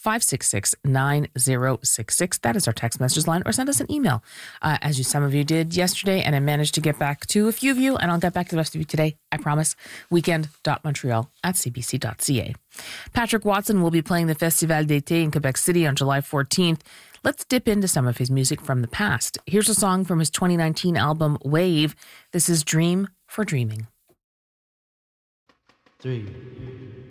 566-9066. That is our text message line, or send us an email, as some of you did yesterday, and I managed to get back to a few of you, and I'll get back to the rest of you today, I promise. Weekend.montreal@cbc.ca. Patrick Watson will be playing the Festival d'été in Quebec City on July 14th. Let's dip into some of his music from the past. Here's a song from his 2019 album, Wave. This is Dream for Dreaming. 3